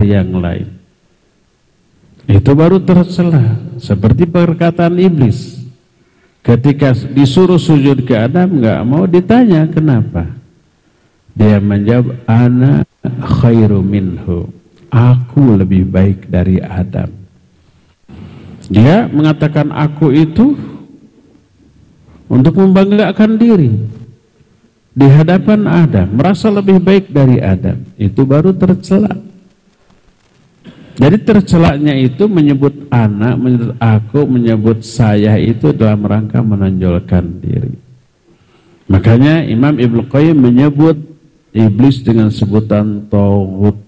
yang lain. Itu baru tercela. Seperti perkataan iblis. Ketika disuruh sujud ke Adam, nggak mau, ditanya kenapa. Dia menjawab, ana khairu minhu. Aku lebih baik dari Adam. Dia mengatakan aku itu untuk membanggakan diri di hadapan Adam, merasa lebih baik dari Adam. Itu baru tercela. Jadi tercelanya itu menyebut anak, menyebut aku, menyebut saya itu dalam rangka menonjolkan diri. Makanya Imam Ibnu Qayyim menyebut iblis dengan sebutan taghut.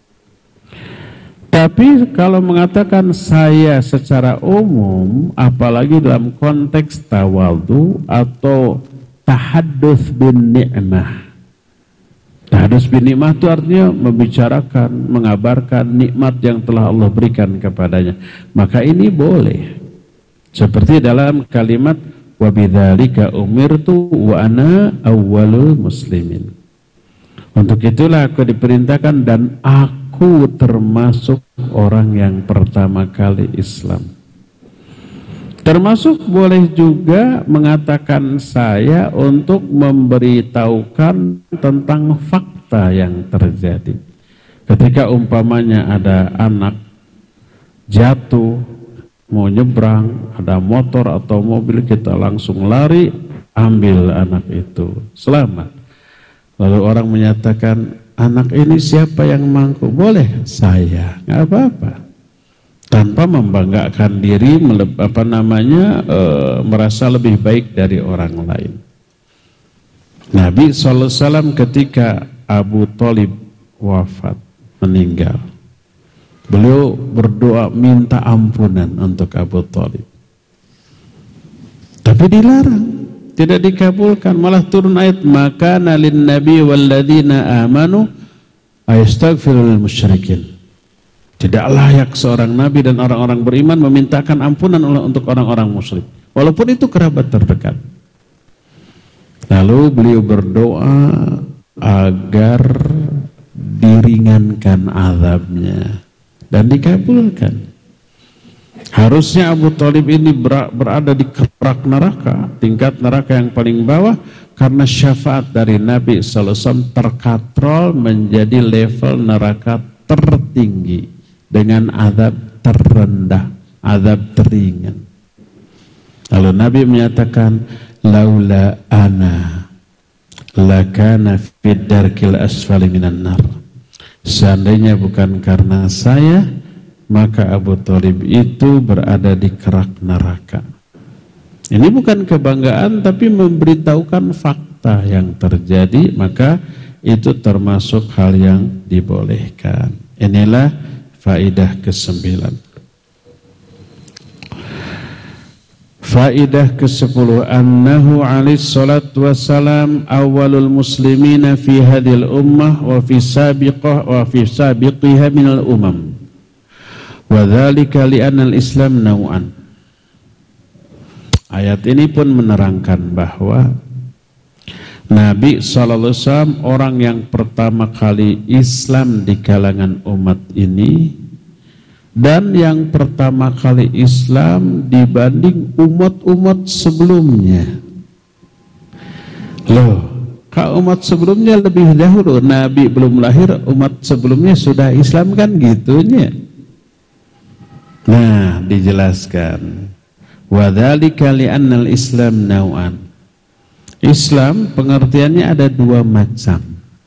Tapi kalau mengatakan saya secara umum, apalagi dalam konteks tawadhu atau tahadduts bin ni'mah. Tahadduts bin ni'mah itu artinya membicarakan, mengabarkan nikmat yang telah Allah berikan kepadanya. Maka ini boleh. Seperti dalam kalimat wa bidzalika umirtu wa ana awwalul muslimin. Untuk itulah aku diperintahkan dan aku termasuk orang yang pertama kali Islam. Termasuk boleh juga mengatakan saya untuk memberitahukan tentang fakta yang terjadi. Ketika umpamanya ada anak jatuh, mau nyebrang, ada motor atau mobil, kita langsung lari, ambil anak itu, selamat. Lalu orang menyatakan, anak ini siapa yang mangku? Boleh, saya, nggak apa-apa. Tanpa membanggakan diri, merasa lebih baik dari orang lain. Nabi SAW ketika Abu Thalib wafat, meninggal, beliau berdoa minta ampunan untuk Abu Thalib. Tapi dilarang, tidak dikabulkan, malah turun ayat maka nalin nabi walladzina amanu ayastaghfirul musyrikin. Tidak layak seorang nabi dan orang-orang beriman memintakan ampunan untuk orang-orang musyrik, walaupun itu kerabat terdekat. Lalu beliau berdoa agar diringankan azabnya dan dikabulkan. Harusnya Abu Thalib ini berada di kerak neraka, tingkat neraka yang paling bawah, karena syafaat dari Nabi SAW terkatrol menjadi level neraka tertinggi dengan azab terendah, azab teringan. Lalu Nabi menyatakan, laula ana lakana fid darkil asfali minan nar. Seandainya bukan karena saya, maka Abu Thalib itu berada di kerak neraka. Ini bukan kebanggaan, tapi memberitahukan fakta yang terjadi, maka itu termasuk hal yang dibolehkan. Inilah faidah ke-9. Faidah ke-10, annahu alaihi salatu wassalam awwalul muslimina fi hadhil ummah wa fi sabiqiha minal umam. Wa dzalika li'anna al-islam naw'an. Ayat ini pun menerangkan bahwa Nabi SAW orang yang pertama kali Islam di kalangan umat ini, dan yang pertama kali Islam dibanding umat-umat sebelumnya. Loh, kalau umat sebelumnya lebih dahulu, Nabi belum lahir, umat sebelumnya sudah Islam kan gitunya. Nah, dijelaskan. Wa dzalika li'anna al-islam naw'an. Islam pengertiannya ada dua macam.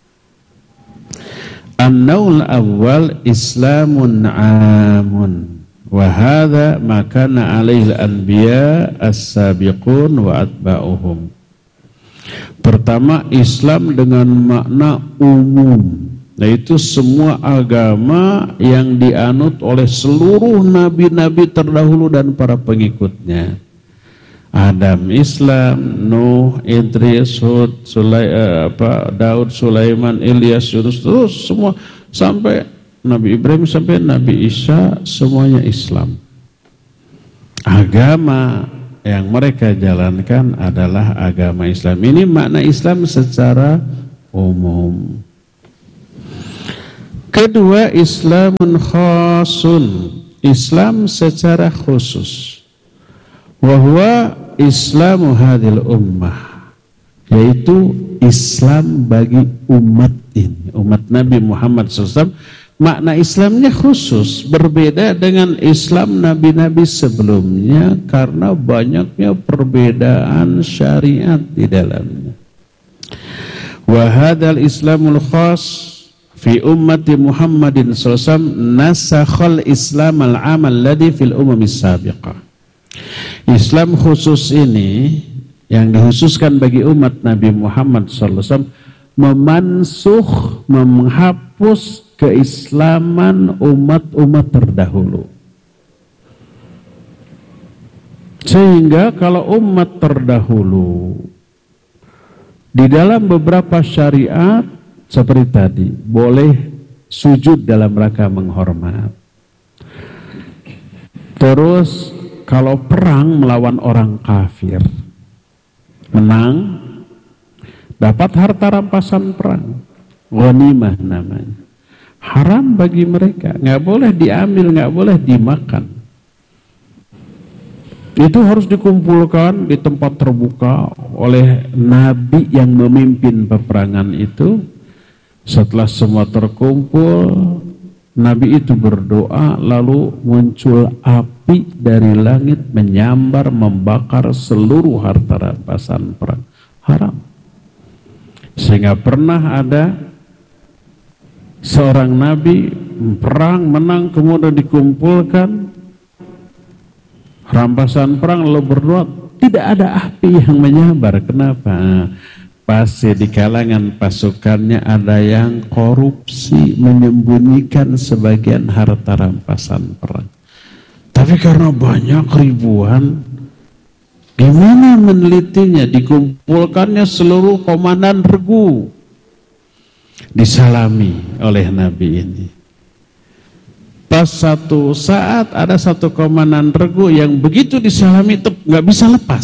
An-naw'ul awwal islamun 'amun wa hadza ma kana 'alaihi al-anbiya as-sabiqun wa atba'uhum. Pertama, Islam dengan makna umum, yaitu semua agama yang dianut oleh seluruh nabi-nabi terdahulu dan para pengikutnya. Adam Islam, Nuh, Idris, Hud, Daud, Sulaiman, Ilyas, Yunus, terus semua sampai Nabi Ibrahim sampai Nabi Isa, semuanya Islam. Agama yang mereka jalankan adalah agama Islam. Ini makna Islam secara umum. Kedua, Islamun khasun, Islam secara khusus. Wa huwa Islamu hadhil ummah, yaitu Islam bagi umat ini, umat Nabi Muhammad SAW. Makna Islamnya khusus, berbeda dengan Islam nabi-nabi sebelumnya karena banyaknya perbedaan syariat di dalamnya. Wa hadzal Islamul khas fi ummati Muhammadin SAW nasakhal Islam al-amal ladzi fil umamis sabiqah. Islam khusus ini yang dikhususkan bagi umat Nabi Muhammad SAW memansuh, menghapus keislaman umat-umat terdahulu. Sehingga kalau umat terdahulu di dalam beberapa syariat seperti tadi, boleh sujud dalam rangka menghormat. Terus kalau perang melawan orang kafir, menang, dapat harta rampasan perang, ghanimah namanya. Haram bagi mereka, nggak boleh diambil, nggak boleh dimakan. Itu harus dikumpulkan di tempat terbuka oleh Nabi yang memimpin peperangan itu. Setelah semua terkumpul, Nabi itu berdoa, lalu muncul api dari langit menyambar, membakar seluruh harta rampasan perang. Haram. Sehingga pernah ada seorang nabi perang menang, kemudian dikumpulkan rampasan perang, lalu berdoa, tidak ada api yang menyambar. Kenapa? Pasti di kalangan pasukannya ada yang korupsi, menyembunyikan sebagian harta rampasan perang. Tapi karena banyak ribuan, gimana menelitinya? Dikumpulkannya seluruh komandan regu, disalami oleh Nabi ini. Pas satu saat ada satu komandan regu yang begitu disalami nggak bisa lepas.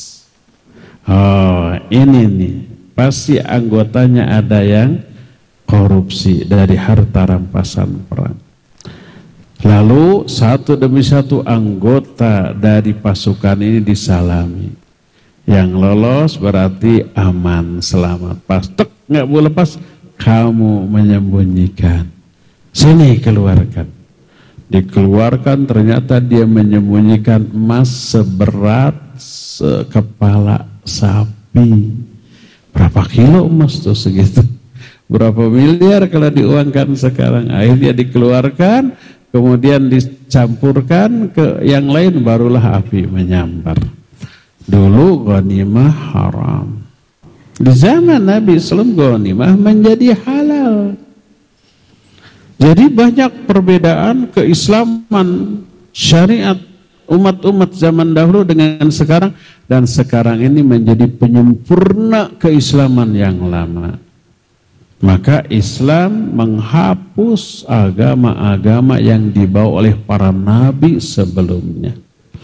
Oh, ini nih pasti anggotanya ada yang korupsi dari harta rampasan perang. Lalu satu demi satu anggota dari pasukan ini disalami. Yang lolos berarti aman, selamat. Pas nggak boleh lepas, kamu menyembunyikan, sini keluarkan. Dikeluarkan, ternyata dia menyembunyikan emas seberat sekepala sapi. Berapa kilo emas tuh segitu? Berapa miliar kalau diuangkan sekarang? Akhirnya dikeluarkan, kemudian dicampurkan ke yang lain, barulah api menyambar. Dulu ghanimah haram. Di zaman Nabi SAW ghanimah menjadi halal. Jadi banyak perbedaan keislaman syariat umat-umat zaman dahulu dengan sekarang, dan sekarang ini menjadi penyempurna keislaman yang lama. Maka Islam menghapus agama-agama yang dibawa oleh para nabi sebelumnya.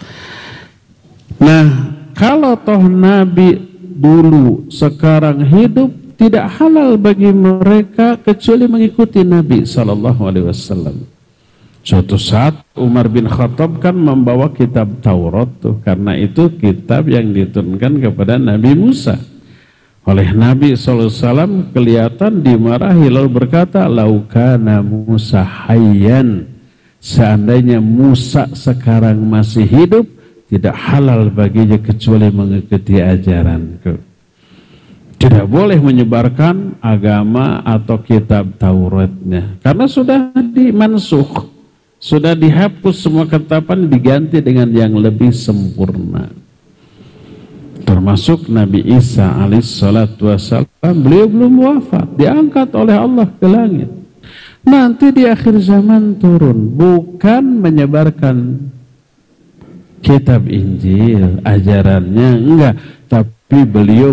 Nah, kalau toh nabi dulu sekarang hidup, tidak halal bagi mereka kecuali mengikuti Nabi SAW. Suatu saat Umar bin Khattab kan membawa kitab Taurat tuh, karena itu kitab yang diturunkan kepada Nabi Musa. Oleh Nabi SAW kelihatan dimarahi, lalu berkata, laukana Musa hayyan, seandainya Musa sekarang masih hidup, tidak halal baginya kecuali mengikuti ajaranku. Tidak boleh menyebarkan agama atau kitab Tauratnya, karena sudah dimansuh, sudah dihapus semua ketetapan, diganti dengan yang lebih sempurna. Termasuk Nabi Isa alaihissalatu wassalam, beliau belum wafat, diangkat oleh Allah ke langit. Nanti di akhir zaman turun, bukan menyebarkan kitab Injil, ajarannya enggak, tapi beliau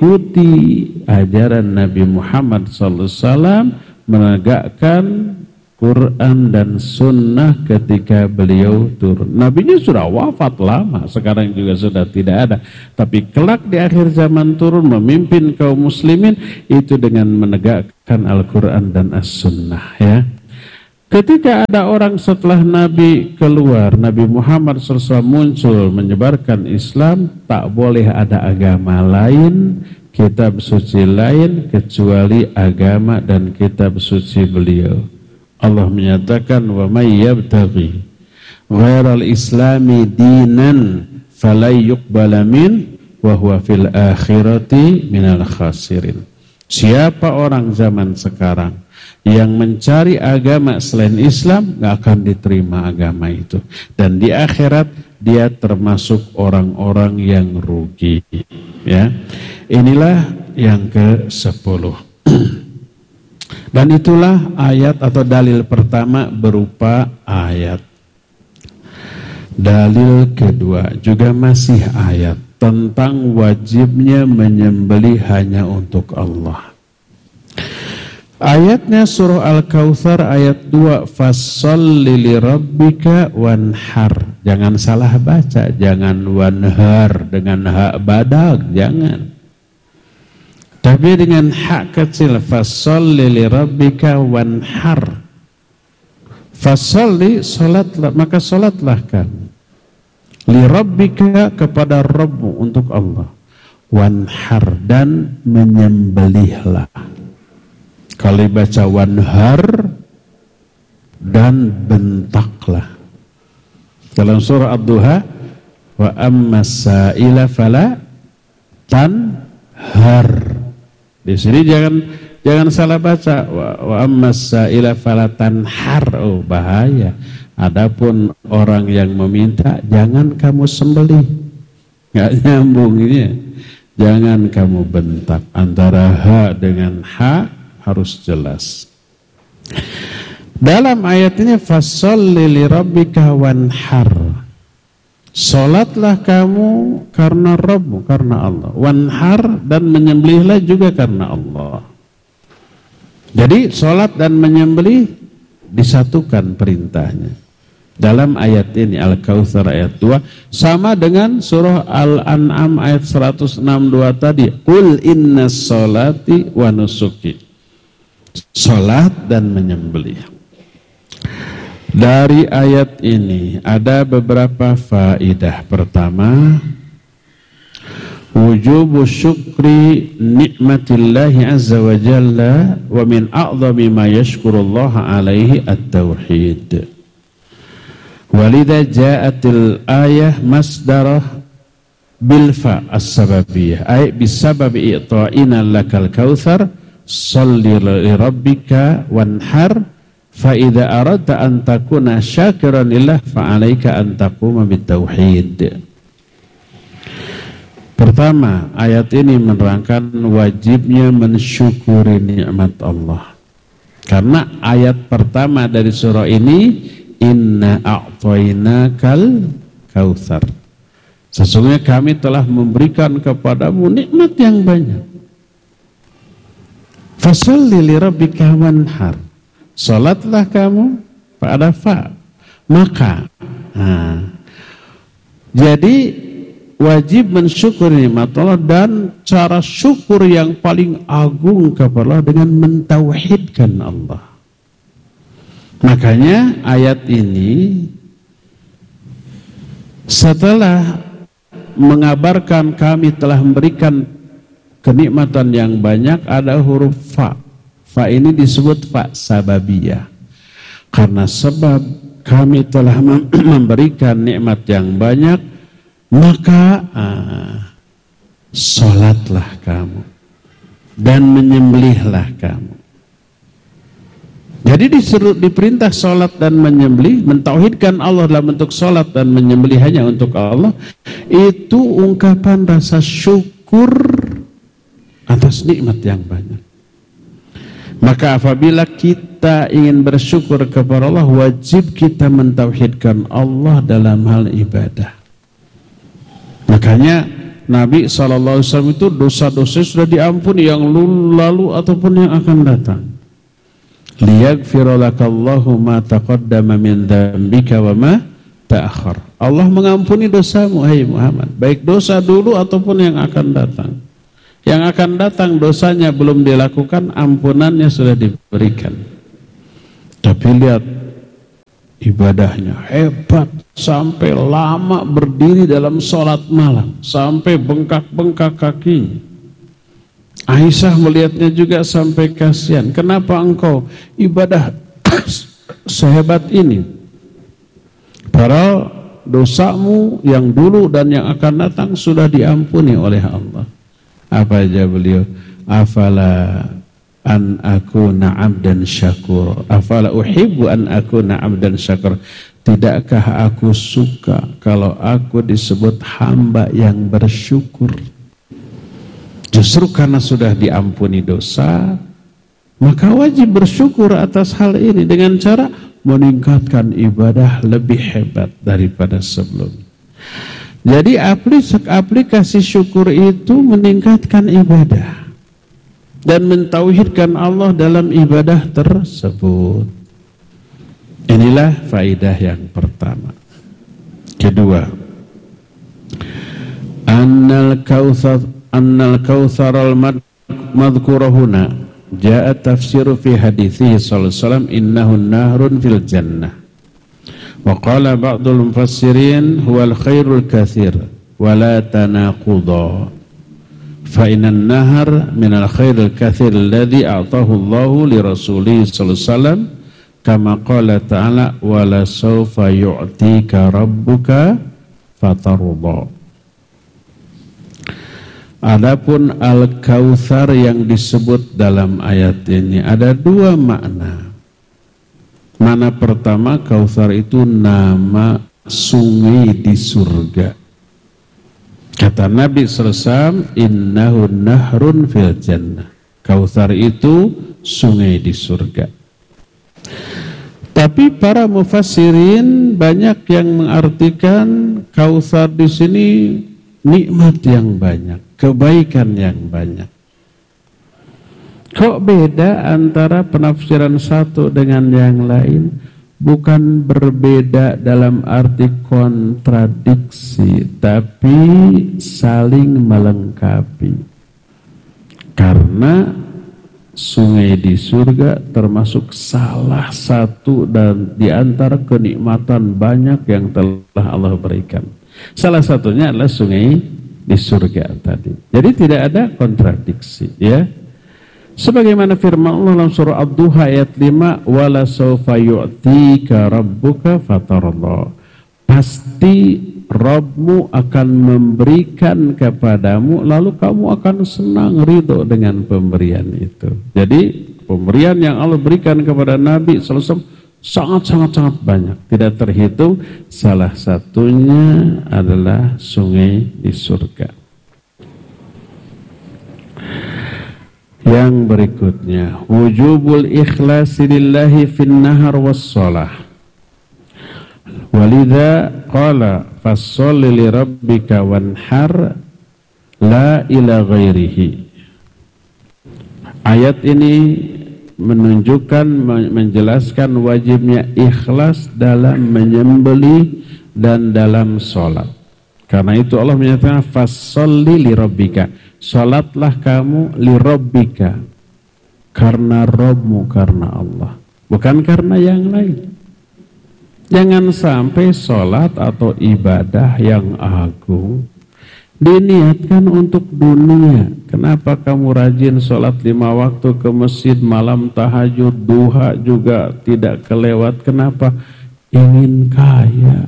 mengikuti ajaran Nabi Muhammad SAW, menegakkan Quran dan sunnah ketika beliau turun. Nabinya sudah wafat lama, sekarang juga sudah tidak ada. Tapi kelak di akhir zaman turun memimpin kaum muslimin itu dengan menegakkan Al-Quran dan As-Sunnah, ya. Ketika ada orang setelah Nabi keluar, Nabi Muhammad SAW muncul menyebarkan Islam, tak boleh ada agama lain, kitab suci lain kecuali agama dan kitab suci beliau. Allah menyatakan wa may yabtaghi ghairal islami dinan falay yuqbala min wa huwa fil akhirati minal khasirin. Siapa orang zaman sekarang yang mencari agama selain Islam, gak akan diterima agama itu, dan di akhirat dia termasuk orang-orang yang rugi, ya. Inilah yang ke-10. Dan itulah ayat atau dalil pertama berupa ayat. Dalil kedua juga masih ayat tentang wajibnya menyembelih hanya untuk Allah. Ayatnya surah Al-Kautsar ayat 2, fasholli lirabbika wanhar. Jangan salah baca, jangan wanhar dengan hak badag, jangan. Tapi dengan hak kecil, fasholli lirabbika wanhar. Fasholli, salatlah, maka salatlah kamu. Lirabbika, kepada Rabbmu, untuk Allah. Wanhar, dan menyembelihlah. Kalau baca wanhar, dan bentaklah. Dalam surah Ad-Duha, wa ammas sa'ila fala tanhar. Di sini jangan salah baca, wa ammas sa'ila fala tanhar. Oh, bahaya. Adapun orang yang meminta, jangan kamu sembelih. Enggak nyambung ini. Jangan kamu bentak. Antara ha dengan ha harus jelas. Dalam ayat ini fasholli lirabbika wanhar. Salatlah kamu karena Rabbmu, karena Allah. Wanhar, dan menyembelihlah juga karena Allah. Jadi salat dan menyembelih disatukan perintahnya. Dalam ayat ini Al-Kautsar ayat 2 sama dengan surah Al-An'am ayat 162 tadi. Qul innas sholati wa nusuki. Salat dan menyembelih. Dari ayat ini ada beberapa faidah. Pertama, wujubu syukri nikmatillahi azza wa jalla, wa min a'zami ma yashkurullaha alaihi at-tauhid. Walidha ja'atil ayah masdarah bilfa as-sababiyah, ay bisababi i'ta'ina lakal kautsar sholli li rabbika wanhar. Fa'idha aradta an takuna syakiran lillah fa'alaika an taquma bitauhid. Pertama, ayat ini menerangkan wajibnya mensyukuri nikmat Allah. Karena ayat pertama dari surah ini, inna a'tainakal kautsar. Sesungguhnya kami telah memberikan kepadamu nikmat yang banyak. Fasholli li rabbika wanhar. Salatlah kamu pada fa. Maka jadi wajib mensyukuri nikmat Allah, dan cara syukur yang paling agung kepada Allah dengan mentauhidkan Allah. Makanya ayat ini setelah mengabarkan kami telah memberikan kenikmatan yang banyak, ada huruf fa. Fa ini disebut fa sababiyah. Karena sebab kami telah memberikan nikmat yang banyak, maka sholatlah kamu dan menyembelihlah kamu. Jadi diperintah sholat dan menyembelih, mentauhidkan Allah dalam bentuk sholat dan menyembelih hanya untuk Allah. Itu ungkapan rasa syukur atas nikmat yang banyak. Maka apabila kita ingin bersyukur kepada Allah, wajib kita mentauhidkan Allah dalam hal ibadah. Makanya Nabi SAW itu dosa-dosa sudah diampuni, yang lalu ataupun yang akan datang. liyaghfira lakallahu ma taqaddama min dzambika wa ma ta'akhkhar. Allah mengampuni dosamu, hai Muhammad, baik dosa dulu ataupun yang akan datang. Yang akan datang dosanya belum dilakukan, ampunannya sudah diberikan. Tapi lihat ibadahnya hebat, sampai lama berdiri dalam sholat malam, sampai bengkak-bengkak kakinya. Aisyah melihatnya juga sampai kasihan. Kenapa engkau ibadah sehebat ini? Padahal dosamu yang dulu dan yang akan datang sudah diampuni oleh Allah. Apa aja beliau? Afala an akuna abdan syakur. Afala uhibbu an akuna abdan syakur. Tidakkah aku suka kalau aku disebut hamba yang bersyukur? Justru karena sudah diampuni dosa, maka wajib bersyukur atas hal ini dengan cara meningkatkan ibadah lebih hebat daripada sebelumnya. Jadi aplikasi syukur itu meningkatkan ibadah dan mentauhidkan Allah dalam ibadah tersebut. Inilah faidah yang pertama. Kedua, annal kautsar al-madhkura huna jaa tafsiru fi hadithi sallallahu alaihi wasallam innahu nahrun fil jannah wa qala ba'dul mufassirin huwa al-khairul katsir wa la tanaqudha fa innan nahar min al-khairil katsir alladhi a'tahu Allahu li rasulihi sallallahu alaihi wasallam kama qala ta'ala wa la sawfa yu'tika rabbuka fatarda. Adapun Al-Kautsar yang disebut dalam ayat ini ada dua makna. Makna pertama, Kautsar itu nama sungai di surga. Kata Nabi SAW, innahu nahrun fil jannah. Kautsar itu sungai di surga. Tapi para mufassirin banyak yang mengartikan Kautsar di sini nikmat yang banyak, kebaikan yang banyak. Kok beda antara penafsiran satu dengan yang lain? Bukan berbeda dalam arti kontradiksi, tapi saling melengkapi. Karena sungai di surga termasuk salah satu dan di antara kenikmatan banyak yang telah Allah berikan. Salah satunya adalah sungai di surga tadi. Jadi tidak ada kontradiksi, ya. Sebagaimana firman Allah dalam surah Ad-Duha ayat 5, wala sawfa yu'tika rabbuka fatarda. Pasti Rabbmu akan memberikan kepadamu, lalu kamu akan senang, ridho dengan pemberian itu. Jadi pemberian yang Allah berikan kepada Nabi sallallahu alaihi wasallam sangat banyak, tidak terhitung. Salah satunya adalah sungai di surga. Yang berikutnya, wujubul ikhlasi lillahi fin nahar was shalah. Walidha qala fasholli li rabbika wanhar la ila ghairihi. Ayat ini menunjukkan, menjelaskan wajibnya ikhlas dalam menyembelih dan dalam sholat. Karena itu Allah menyatakan fasholli li rabbika, sholatlah kamu li rabbika, karena Rabbmu, karena Allah, bukan karena yang lain. Jangan sampai sholat atau ibadah yang agung diniatkan untuk dunia. Kenapa kamu rajin sholat 5 waktu ke masjid, malam tahajud, duha juga tidak kelewat? Kenapa? Ingin kaya.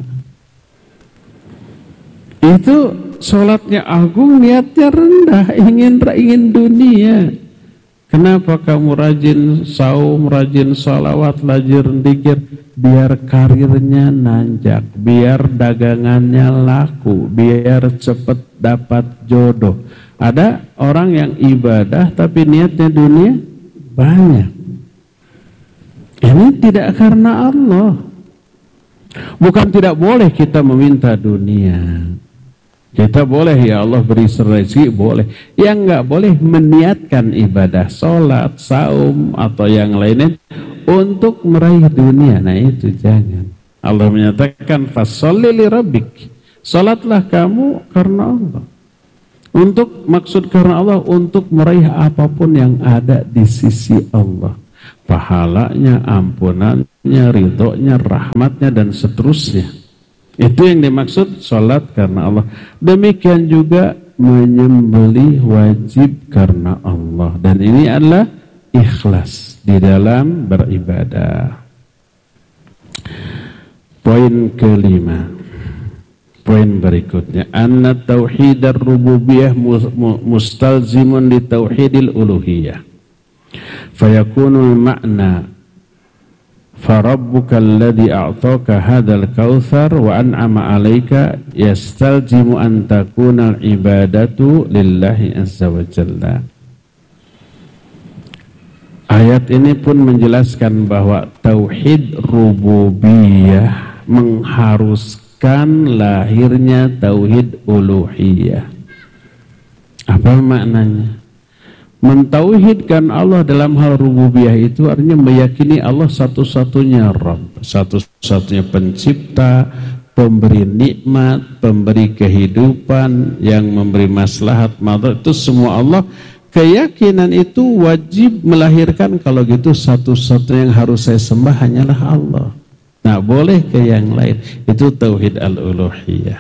Itu sholatnya agung, niatnya rendah, ingin dunia. Kenapa kamu rajin saum, rajin sholawat, rajin dzikir? Biar karirnya nanjak, biar dagangannya laku, biar cepat dapat jodoh. Ada orang yang ibadah tapi niatnya dunia banyak. Ini tidak karena Allah. Bukan tidak boleh kita meminta dunia. Kita boleh, ya Allah beri rezeki, boleh. Yang enggak boleh meniatkan ibadah, sholat, saum atau yang lainnya untuk meraih dunia. Nah itu jangan. Allah menyatakan fasholli li rabbik, salatlah kamu karena Allah. Untuk maksud karena Allah, untuk meraih apapun yang ada di sisi Allah, pahalanya, ampunannya, ridhonya, rahmatnya, dan seterusnya. Itu yang dimaksud salat karena Allah. Demikian juga menyembelih wajib karena Allah, dan ini adalah ikhlas di dalam beribadah. Poin kelima, poin berikutnya, anna tauhidar rububiyah mustalzimun li tauhidil uluhiyah. Fayakunul makna farabbuka alladhi a'taka hadzal kautsar wa an'ama 'alaika yastalzimu an takuna al-ibadatu lillahi azza wa jalla. Ayat ini pun menjelaskan bahwa tauhid rububiyah mengharuskan lahirnya tauhid uluhiyah. Apa maknanya? Mentauhidkan Allah dalam hal rububiyah itu artinya meyakini Allah satu-satunya Rabb, satu-satunya pencipta, pemberi nikmat, pemberi kehidupan, yang memberi maslahat, madarat, itu semua Allah. Keyakinan itu wajib melahirkan kalau gitu satu-satunya yang harus saya sembah hanyalah Allah. Nah, boleh ke yang lain. Itu tauhid al-uluhiyah.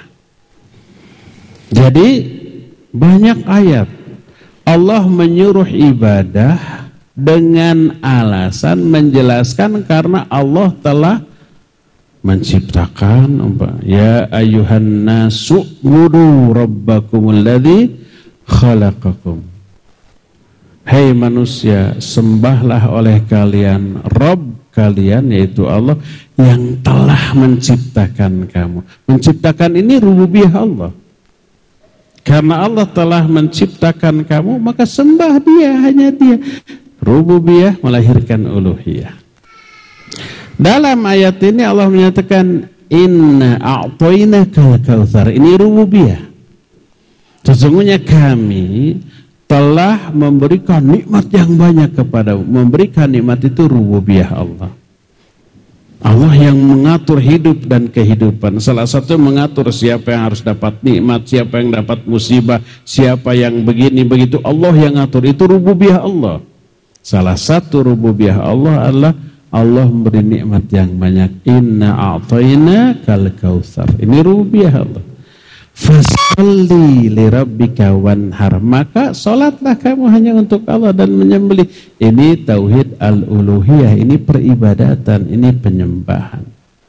Jadi banyak ayat Allah menyuruh ibadah dengan alasan menjelaskan karena Allah telah menciptakan. Ya ayyuhan nasu ubudu rabbakumul ladzi khalaqakum. Hai manusia, sembahlah oleh kalian Rabb kalian, yaitu Allah yang telah menciptakan kamu. Menciptakan ini rububiyah Allah. Karena Allah telah menciptakan kamu, maka sembah Dia, hanya Dia. Rububiyah melahirkan uluhiyah. Dalam ayat ini Allah menyatakan inna a'tainakal kautsar. Ini rububiyah. Sesungguhnya kami telah memberikan nikmat yang banyak kepadamu. Memberikan nikmat itu rububiyah Allah. Allah yang mengatur hidup dan kehidupan. Salah satu mengatur siapa yang harus dapat nikmat, siapa yang dapat musibah, siapa yang begini begitu. Allah yang ngatur, itu rububiyah Allah. Salah satu rububiyah Allah adalah Allah memberi nikmat yang banyak. Inna a'tainakal kautsar. Ini rububiyah Allah. Fasholli li rabbika wanhar, maka salatlah kamu hanya untuk Allah dan menyembelih. Ini tauhid al-uluhiyah, ini peribadatan, ini penyembahan.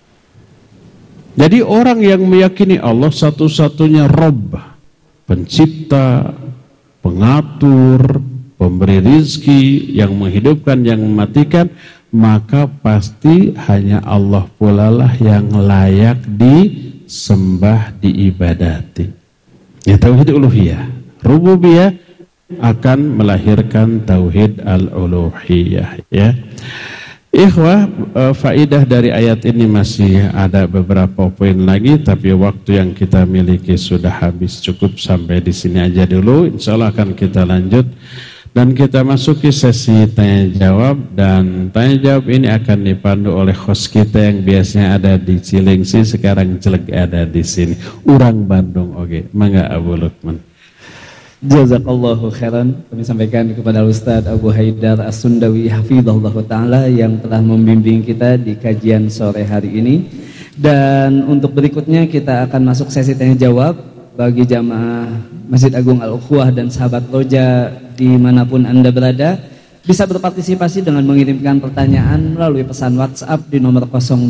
Jadi orang yang meyakini Allah satu-satunya Rabb, pencipta, pengatur, pemberi rizki, yang menghidupkan, yang mematikan, maka pasti hanya Allah pula lah yang layak disembah, diibadati. Ya, tauhid uluhiyah. Rububiyah akan melahirkan tauhid al-uluhiyah, ya. Ikhwah, faidah dari ayat ini masih ada beberapa poin lagi, tapi waktu yang kita miliki sudah habis. Cukup sampai di sini aja dulu. Insyaallah akan kita lanjut dan kita masuki sesi tanya jawab, dan tanya jawab ini akan dipandu oleh host kita yang biasanya ada di Cilengsi, sekarang jelek ada di sini. Urang Bandung, oke. Mangga Abu Lukman. Jazakallahu khairan. Kami sampaikan kepada Ustadz Abu Haidar As-Sundawi hafizahullah ta'ala yang telah membimbing kita di kajian sore hari ini. Dan untuk berikutnya kita akan masuk sesi tanya jawab bagi jamaah Masjid Agung Al-Ukhuwah dan sahabat Roja dimanapun Anda berada. Bisa berpartisipasi dengan mengirimkan pertanyaan melalui pesan WhatsApp di nomor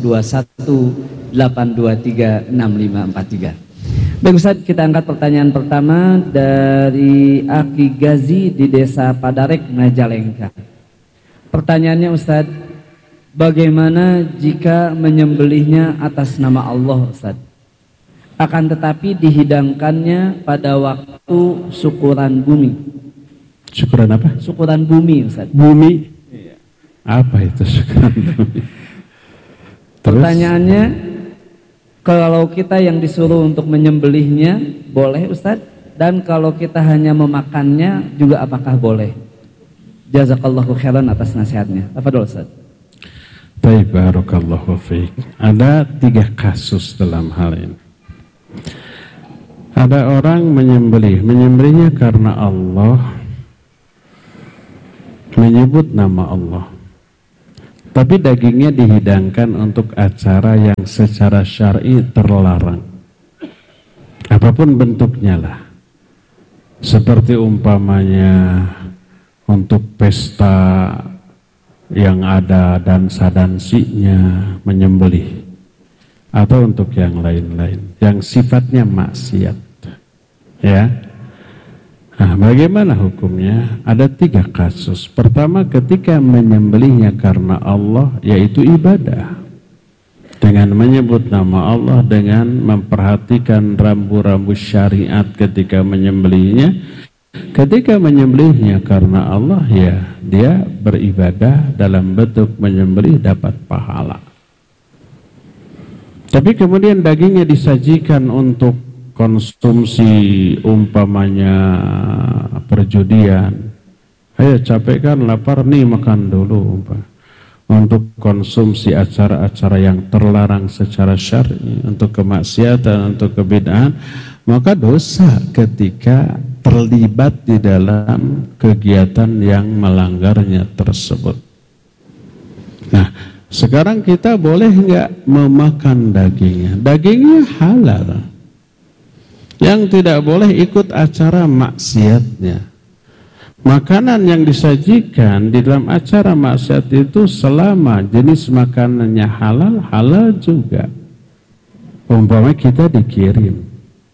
0218236543. Baik Ustaz, kita angkat pertanyaan pertama dari Aki Gazi di Desa Padarek, Majalengka. Pertanyaannya Ustaz, bagaimana jika menyembelihnya atas nama Allah Ustaz? Akan tetapi dihidangkannya pada waktu syukuran bumi. Syukuran apa? Syukuran bumi Ustaz. Bumi? Iya. Apa itu syukuran bumi? Pertanyaannya, kalau kita yang disuruh untuk menyembelihnya boleh Ustaz, dan kalau kita hanya memakannya juga apakah boleh? Jazakallahu khairan atas nasihatnya. Tafadhol Ustaz. Baik, barakallahu fiik. Ada 3 kasus dalam hal ini. Ada orang menyembelihnya karena Allah, menyebut nama Allah, tapi dagingnya dihidangkan untuk acara yang secara syar'i terlarang, apapun bentuknya lah. Seperti umpamanya untuk pesta yang ada dansa-dansinya menyembelih, atau untuk yang lain-lain yang sifatnya maksiat, ya. Nah, bagaimana hukumnya? Ada 3 kasus. Pertama, ketika menyembelihnya karena Allah, yaitu ibadah, dengan menyebut nama Allah, dengan memperhatikan rambu-rambu syariat ketika menyembelihnya. Ketika menyembelihnya karena Allah, ya dia beribadah dalam bentuk menyembelih, dapat pahala. Tapi kemudian dagingnya disajikan untuk konsumsi, umpamanya perjudian. Ayo, capek kan, lapar nih, makan dulu. Untuk konsumsi acara-acara yang terlarang secara syar'i, untuk kemaksiatan, untuk kebid'ahan, maka dosa ketika terlibat di dalam kegiatan yang melanggarnya tersebut. Nah, sekarang kita boleh nggak memakan dagingnya? Dagingnya halal. Yang tidak boleh ikut acara maksiatnya. Makanan yang disajikan di dalam acara maksiat itu selama jenis makanannya halal, halal juga. Umpamanya kita dikirim,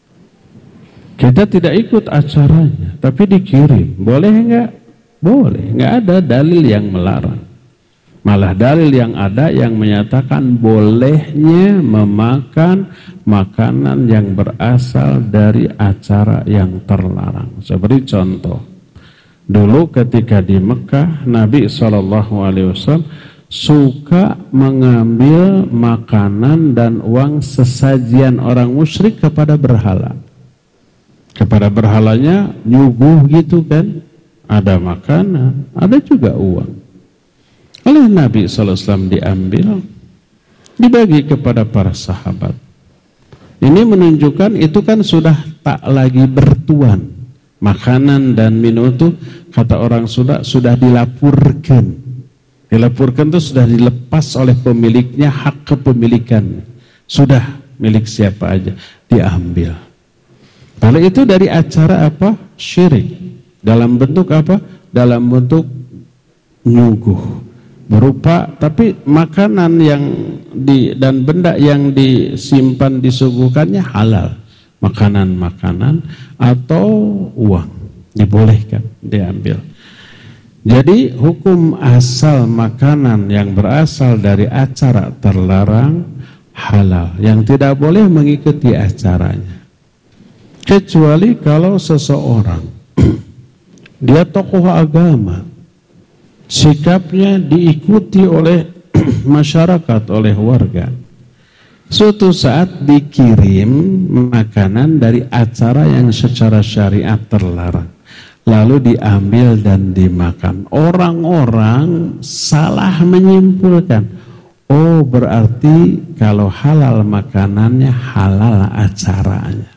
kita tidak ikut acaranya, tapi dikirim, boleh enggak? Boleh, enggak ada dalil yang melarang. Malah dalil yang ada yang menyatakan bolehnya memakan makanan yang berasal dari acara yang terlarang. Seperti contoh, dulu ketika di Mekah, Nabi SAW suka mengambil makanan dan uang sesajian orang musyrik kepada berhala. Kepada berhalanya nyuguh gitu kan, ada makanan, ada juga uang. Oleh Nabi SAW diambil, dibagi kepada para sahabat. Ini menunjukkan itu kan sudah tak lagi bertuan. Makanan dan minum itu, kata orang sudah dilapurkan. Dilapurkan itu sudah dilepas oleh pemiliknya, hak kepemilikan. Sudah milik siapa aja, diambil. Kalau itu dari acara apa? Syirik. Dalam bentuk apa? Dalam bentuk nyuguh. Berupa, tapi makanan yang dan benda yang disimpan disuguhkannya halal. Makanan-makanan atau uang dibolehkan diambil. Jadi hukum asal makanan yang berasal dari acara terlarang halal. Yang tidak boleh mengikuti acaranya. Kecuali kalau seseorang dia tokoh agama, sikapnya diikuti oleh masyarakat, oleh warga. Suatu saat dikirim makanan dari acara yang secara syariat terlarang, lalu diambil dan dimakan. Orang-orang salah menyimpulkan, oh berarti kalau halal makanannya, halal acaranya.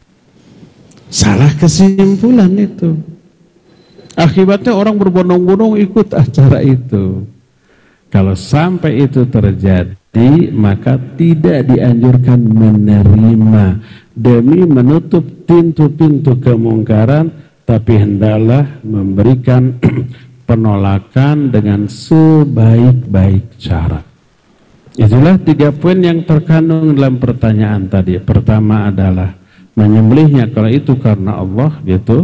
Salah kesimpulan itu. Akibatnya orang berbondong-bondong ikut acara itu. Kalau sampai itu terjadi, maka tidak dianjurkan menerima demi menutup pintu-pintu kemungkaran, tapi hendaklah memberikan penolakan dengan sebaik-baik cara. Itulah 3 poin yang terkandung dalam pertanyaan tadi. Pertama adalah menyembelihnya kalau itu karena Allah gitu,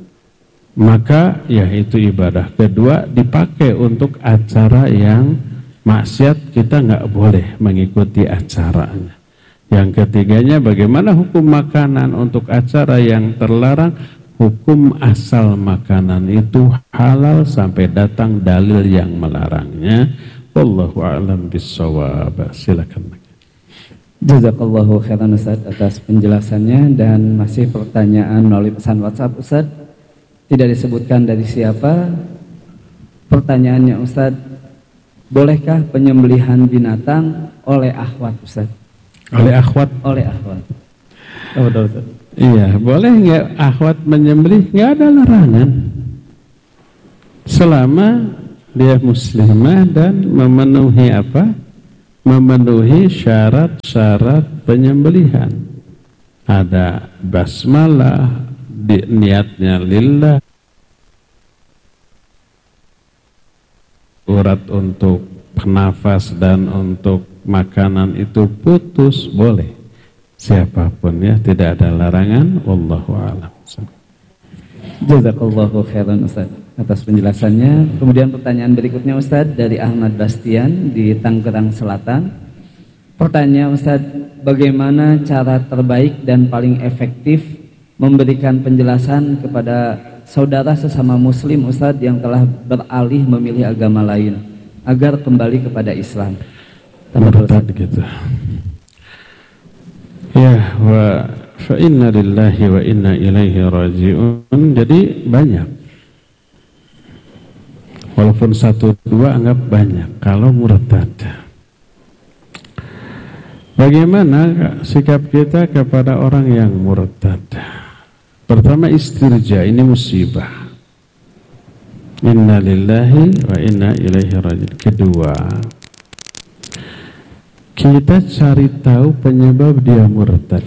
maka ya itu ibadah. Kedua, dipakai untuk acara yang maksiat, kita nggak boleh mengikuti acaranya. Yang ketiganya, bagaimana hukum makanan untuk acara yang terlarang? Hukum asal makanan itu halal sampai datang dalil yang melarangnya. Wallahu a'lam bissawab. Silakan. Jazakallahu khairan Ustaz atas penjelasannya. Dan masih pertanyaan melalui pesan WhatsApp Ustaz, tidak disebutkan dari siapa. Pertanyaannya Ustaz, bolehkah penyembelihan binatang oleh akhwat, Ustaz? Oleh akhwat? Oleh akhwat. Oh, betul, Ustaz. Iya, boleh nggak akhwat menyembelih? Nggak ada larangan. Selama dia muslimah dan memenuhi apa? Memenuhi syarat-syarat penyembelihan. Ada basmalah, niatnya lillah, urat untuk nafas dan untuk makanan itu putus, boleh. Siapapun ya, tidak ada larangan. Wallahu a'lam. Jazakallahu khairan Ustaz atas penjelasannya. Kemudian pertanyaan berikutnya Ustaz dari Ahmad Bastian di Tangerang Selatan. Pertanyaan Ustaz, bagaimana cara terbaik dan paling efektif memberikan penjelasan kepada saudara sesama muslim Ustaz yang telah beralih memilih agama lain agar kembali kepada Islam? Murtad gitu. Ya, fa inna lillahi wa inna ilaihi raji'un. Jadi banyak. Walaupun satu dua anggap banyak kalau murtad. Bagaimana sikap kita kepada orang yang murtad? Pertama, istirja, ini musibah. Inna lillahi wa inna ilaihi raji'un. Kedua, kita cari tahu penyebab dia murtad.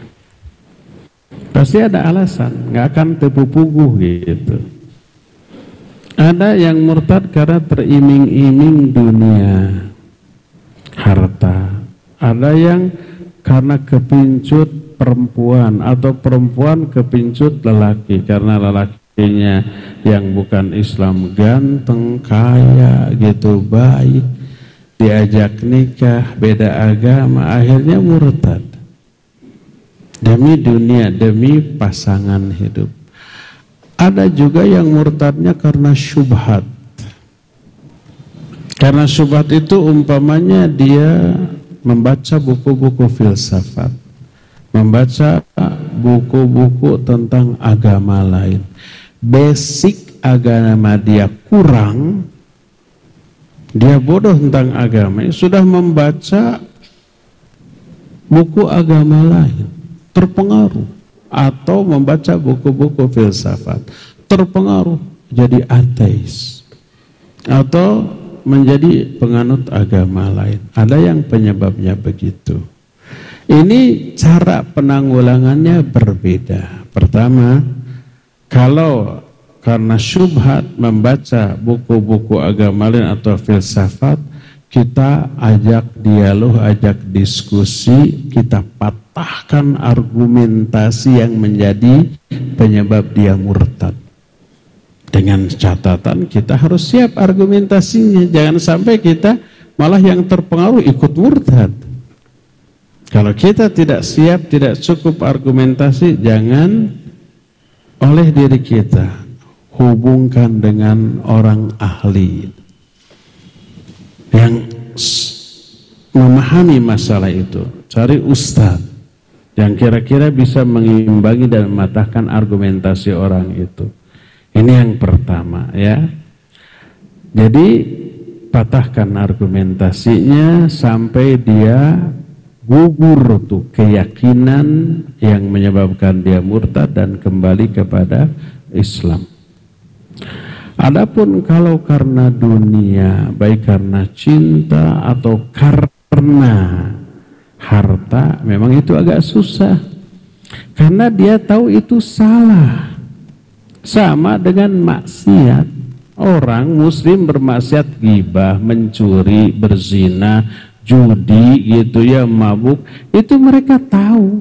Pasti ada alasan, nggak akan tepu-puguh gitu. Ada yang murtad karena teriming-iming dunia, harta. Ada yang karena kepincut perempuan atau perempuan kepincut lelaki karena lelakinya yang bukan Islam ganteng, kaya gitu, baik, diajak nikah, beda agama, akhirnya murtad. Demi dunia, demi pasangan hidup. Ada juga yang murtadnya karena syubhat. Karena syubhat itu umpamanya dia membaca buku-buku filsafat, membaca buku-buku tentang agama lain. Basic agama dia kurang, dia bodoh tentang agama, sudah membaca buku agama lain, terpengaruh, atau membaca buku-buku filsafat, terpengaruh, jadi ateis, atau menjadi penganut agama lain. Ada yang penyebabnya begitu. Ini cara penanggulangannya berbeda. Pertama, kalau karena syubhat membaca buku-buku agama lain atau filsafat, kita ajak dialog, ajak diskusi, kita patahkan argumentasi yang menjadi penyebab dia murtad. Dengan catatan kita harus siap argumentasinya, jangan sampai kita malah yang terpengaruh ikut murtad. Kalau kita tidak siap, tidak cukup argumentasi, jangan oleh diri kita, hubungkan dengan orang ahli yang memahami masalah itu. Cari ustaz yang kira-kira bisa mengimbangi dan mematahkan argumentasi orang itu. Ini yang pertama ya. Jadi patahkan argumentasinya sampai dia gugur tuh keyakinan yang menyebabkan dia murtad dan kembali kepada Islam. Adapun kalau karena dunia, baik karena cinta atau karena harta, memang itu agak susah. Karena dia tahu itu salah. Sama dengan maksiat. Orang muslim bermaksiat, ghibah, mencuri, berzina, judi gitu ya, mabuk, itu mereka tahu.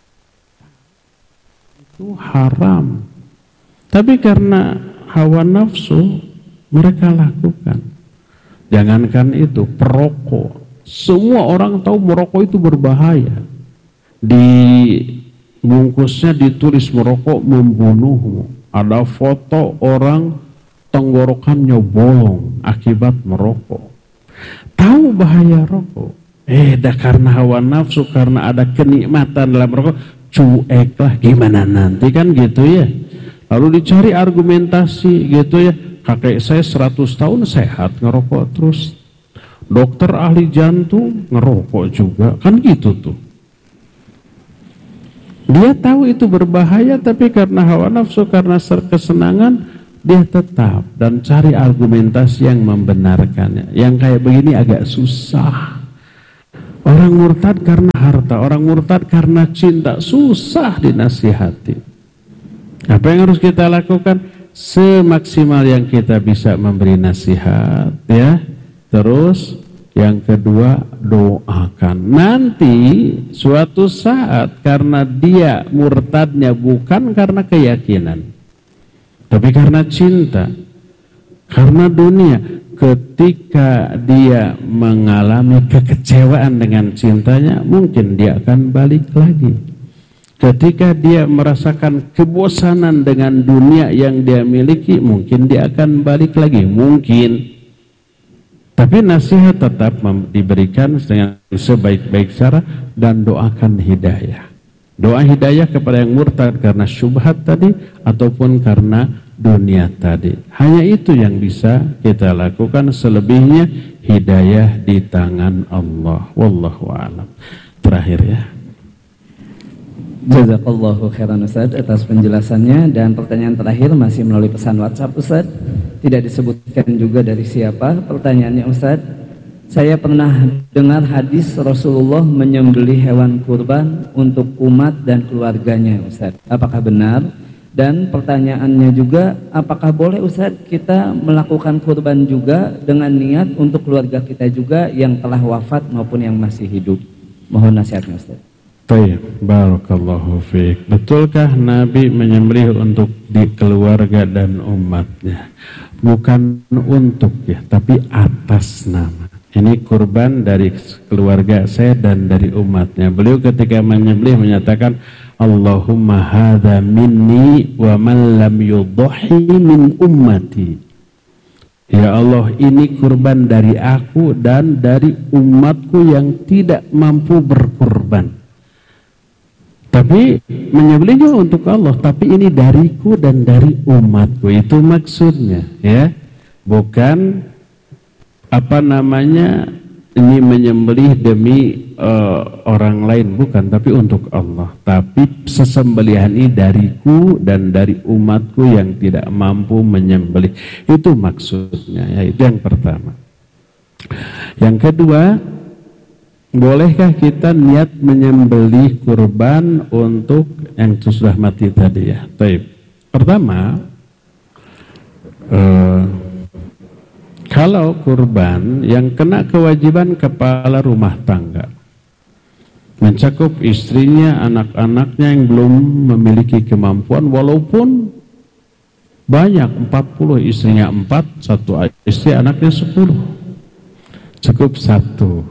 Itu haram. Tapi karena hawa nafsu mereka lakukan. Jangankan itu, perokok. Semua orang tahu merokok itu berbahaya. Di bungkusnya ditulis merokok membunuhmu. Ada foto orang tenggorokannya bolong akibat merokok. Tahu bahaya rokok. Dah karena hawa nafsu, karena ada kenikmatan dalam merokok, cueklah, gimana nanti kan gitu ya. Lalu dicari argumentasi gitu ya. Kakek saya 100 tahun sehat ngerokok terus. dokter ahli jantung ngerokok juga, kan gitu tuh. Dia tahu itu berbahaya, tapi karena hawa nafsu, karena kesenangan, dia tetap dan cari argumentasi yang membenarkannya. Yang kayak begini agak susah. Orang murtad karena harta, orang murtad karena cinta, susah dinasihati. Apa yang harus kita lakukan? Semaksimal yang kita bisa memberi nasihat, ya. Terus yang kedua, doakan. Nanti suatu saat, karena dia murtadnya bukan karena keyakinan, tapi karena cinta, karena dunia, ketika dia mengalami kekecewaan dengan cintanya, mungkin dia akan balik lagi. Ketika dia merasakan kebosanan dengan dunia yang dia miliki, mungkin dia akan balik lagi, mungkin. Tapi nasihat tetap diberikan dengan sebaik-baik cara, dan doakan hidayah. Doa hidayah kepada yang murtad karena syubhat tadi ataupun karena dunia tadi. Hanya itu yang bisa kita lakukan, selebihnya hidayah di tangan Allah. Wallahu a'lam. Terakhir ya. Jazakallahu khairan Ustaz atas penjelasannya, dan pertanyaan terakhir masih melalui pesan WhatsApp Ustaz. Tidak disebutkan juga dari siapa. Pertanyaannya Ustaz, saya pernah dengar hadis Rasulullah menyembelih hewan kurban untuk umat dan keluarganya Ustaz. Apakah benar? Dan pertanyaannya juga, apakah boleh Ustaz kita melakukan kurban juga dengan niat untuk keluarga kita juga yang telah wafat maupun yang masih hidup? Mohon nasihatnya Ustaz. Baik, barakallahu fiik. Betulkah Nabi menyembelih untuk di keluarga dan umatnya? Bukan untuk ya, tapi atas nama. Ini kurban dari keluarga saya dan dari umatnya. Beliau ketika menyembelih menyatakan, Allahumma hadza minni wa man lam yudhi min ummati. Ya Allah, ini kurban dari aku dan dari umatku yang tidak mampu berkurban. Tapi menyembelihnya untuk Allah, tapi ini dariku dan dari umatku. Itu maksudnya, ya. Bukan ini menyembelih demi orang lain, bukan, tapi untuk Allah. Tapi sesembelihan ini dariku dan dari umatku yang tidak mampu menyembelih. Itu maksudnya, ya. Itu yang pertama. Yang kedua, bolehkah kita niat menyembelih kurban untuk yang sudah mati tadi ya? Taib. Pertama, kalau kurban yang kena kewajiban kepala rumah tangga, mencakup istrinya, anak-anaknya yang belum memiliki kemampuan, walaupun banyak, 40, istrinya 4, satu istri, anaknya 10, cukup satu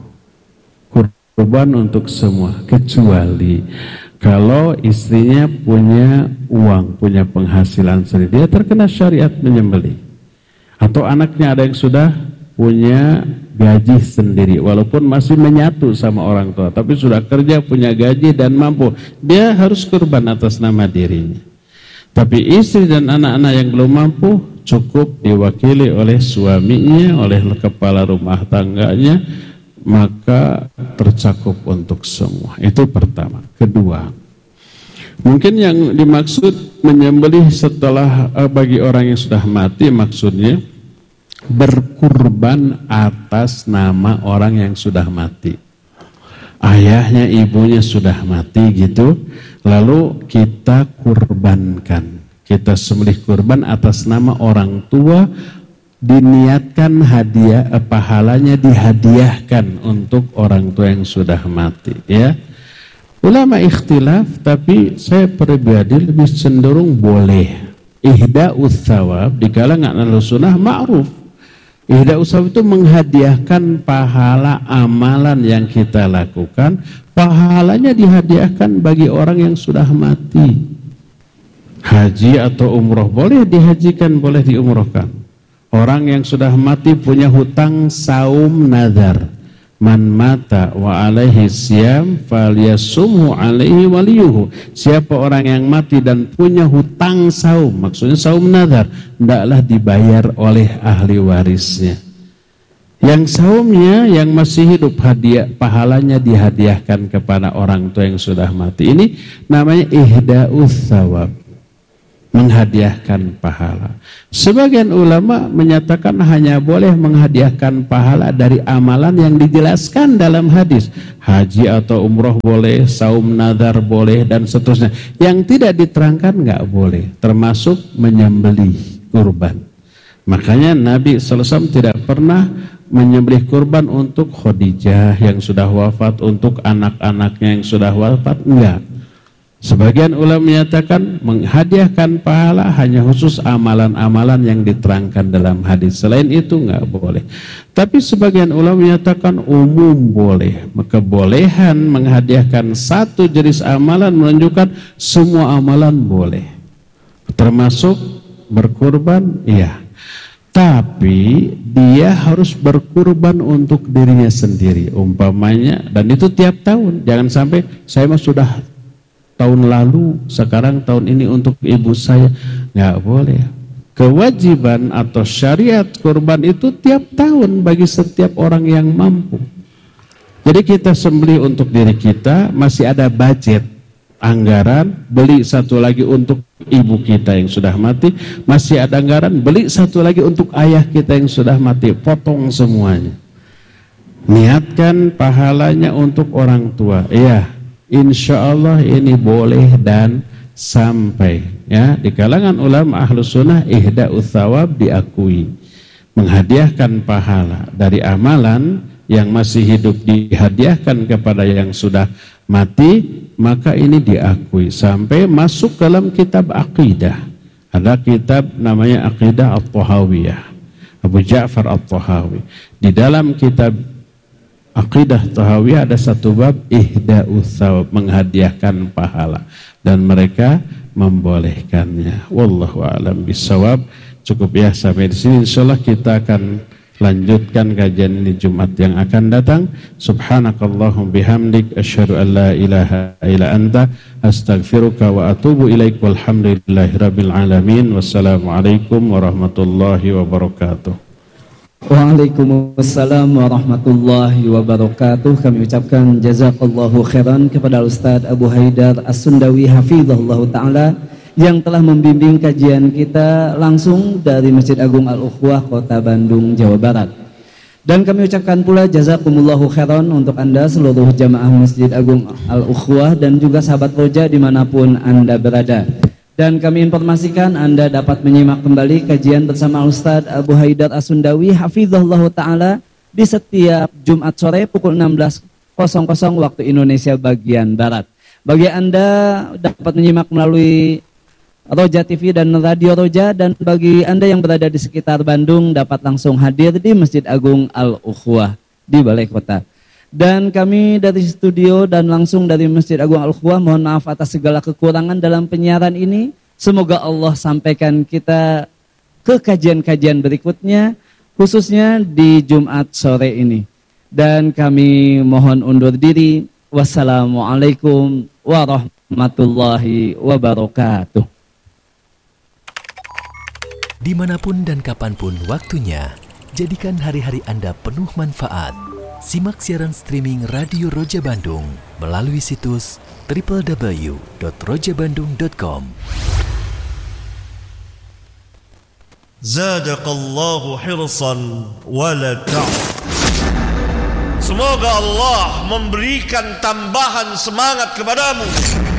kurban untuk semua, kecuali kalau istrinya punya uang, punya penghasilan sendiri, dia terkena syariat menyembelih. Atau anaknya ada yang sudah punya gaji sendiri, walaupun masih menyatu sama orang tua, tapi sudah kerja, punya gaji dan mampu, dia harus kurban atas nama dirinya. Tapi istri dan anak-anak yang belum mampu, cukup diwakili oleh suaminya, oleh kepala rumah tangganya, maka tercakup untuk semua. Itu pertama. Kedua, mungkin yang dimaksud menyembelih setelah bagi orang yang sudah mati, maksudnya berkurban atas nama orang yang sudah mati. Ayahnya, ibunya sudah mati gitu, lalu kita kurbankan, kita sembelih kurban atas nama orang tua, diniatkan hadiah, pahalanya dihadiahkan untuk orang tua yang sudah mati, ya. Ulama ikhtilaf, tapi saya pribadi lebih cenderung boleh. Ihda'us tsawab di kalangan Ahlussunnah ma'ruf. Ihda'us tsawab itu menghadiahkan pahala amalan yang kita lakukan, pahalanya dihadiahkan bagi orang yang sudah mati. Haji atau umroh boleh dihajikan, boleh diumrohkan. Orang yang sudah mati punya hutang saum nazar. Man mata wa alaihi siyam falyasumhu alaihi waliyuhu. Siapa orang yang mati dan punya hutang saum, maksudnya saum nazar, hendaklah dibayar oleh ahli warisnya. Yang saumnya yang masih hidup hadiah pahalanya dihadiahkan kepada orang tua yang sudah mati. Ini namanya ihda'us tsawab, menghadiahkan pahala. Sebagian ulama menyatakan hanya boleh menghadiahkan pahala dari amalan yang dijelaskan dalam hadis. Haji atau umroh boleh, saum nadar boleh, dan seterusnya. Yang tidak diterangkan nggak boleh, termasuk menyembelih kurban. Makanya Nabi SAW tidak pernah menyembelih kurban untuk Khadijah yang sudah wafat, untuk anak-anaknya yang sudah wafat, enggak. Sebagian ulama menyatakan menghadiahkan pahala hanya khusus amalan-amalan yang diterangkan dalam hadis. Selain itu enggak boleh. Tapi sebagian ulama menyatakan umum boleh. Kebolehan menghadiahkan satu jenis amalan menunjukkan semua amalan boleh. Termasuk berkurban, iya. Tapi dia harus berkurban untuk dirinya sendiri, umpamanya, dan itu tiap tahun. Jangan sampai saya mah sudah tahun lalu, sekarang tahun ini untuk ibu saya. Nggak boleh. Kewajiban atau syariat kurban itu tiap tahun bagi setiap orang yang mampu. Jadi kita sembelih untuk diri kita, masih ada budget, anggaran, beli satu lagi untuk ibu kita yang sudah mati, masih ada anggaran, beli satu lagi untuk ayah kita yang sudah mati, potong semuanya. Niatkan pahalanya untuk orang tua. Iya, insya Allah ini boleh dan sampai. Ya, di kalangan ulama ahlus sunnah ihda'us tsawab diakui. Menghadiahkan pahala dari amalan yang masih hidup dihadiahkan kepada yang sudah mati, maka ini diakui sampai masuk dalam kitab akidah. Ada kitab namanya Aqidah At-Tahawiyah, Abu Ja'far At-Tahawi. Di dalam kitab Aqidah Tahawiyah ada satu bab ihda'us tsawab, menghadiahkan pahala, dan mereka membolehkannya. Wallahu a'lam bishawab. Cukup ya sampai di sini. Insyaallah kita akan lanjutkan kajian ini Jumat yang akan datang. Subhanakallahum bihamdik asyhadu an la ilaha illa anta astaghfiruka wa atubu ilaik. Walhamdulillahirabbil alamin. Wassalamualaikum warahmatullahi wabarakatuh. Waalaikumsalam warahmatullahi wabarakatuh. Kami ucapkan jazakallahu khairan kepada Ustaz Abu Haidar As-Sundawi hafizahullah ta'ala yang telah membimbing kajian kita langsung dari Masjid Agung Al-Ukhwah Kota Bandung, Jawa Barat. Dan kami ucapkan pula jazakumullahu khairan untuk Anda seluruh jamaah Masjid Agung Al-Ukhwah dan juga sahabat roja dimanapun Anda berada. Dan kami informasikan Anda dapat menyimak kembali kajian bersama Ustaz Abu Haidar As-Sundawi hafizahullah ta'ala di setiap Jumat sore pukul 16.00 waktu Indonesia bagian Barat. Bagi Anda dapat menyimak melalui Roja TV dan Radio Roja, dan bagi Anda yang berada di sekitar Bandung dapat langsung hadir di Masjid Agung Al-Ukhwah di Balai Kota. Dan kami dari studio dan langsung dari Masjid Agung Al-Ukhwah mohon maaf atas segala kekurangan dalam penyiaran ini. Semoga Allah sampaikan kita ke kajian-kajian berikutnya, khususnya di Jumat sore ini. Dan kami mohon undur diri. Wassalamualaikum warahmatullahi wabarakatuh. Dimanapun dan kapanpun waktunya, jadikan hari-hari Anda penuh manfaat. Simak siaran streaming Radio Roja Bandung melalui situs www.rojabandung.com. Zadaqallahu hirsan wala ta'ud. Semoga Allah memberikan tambahan semangat kepadamu